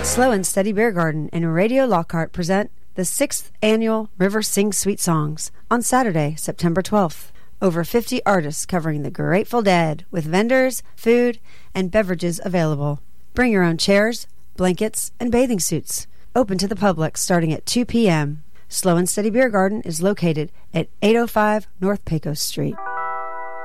Slow and Steady Beer Garden and Radio Lockhart present the 6th Annual River Sing Sweet Songs on Saturday, September 12th. Over 50 artists covering the Grateful Dead with vendors, food, and beverages available. Bring your own chairs, blankets, and bathing suits. Open to the public starting at 2 p.m. Slow and Steady Beer Garden is located at 805 North Pecos Street.